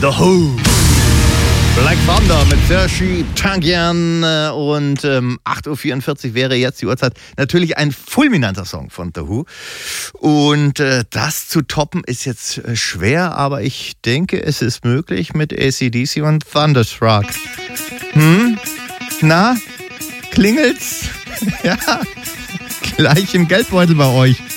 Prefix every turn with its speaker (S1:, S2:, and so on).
S1: The Who. Black Thunder mit Serge Tankian und 8.44 Uhr wäre jetzt die Uhrzeit. Natürlich ein fulminanter Song von The Who. Und das zu toppen ist jetzt schwer, aber ich denke, es ist möglich mit AC/DC und Thunderstruck. Na, klingelt's? Ja, gleich im Geldbeutel bei euch.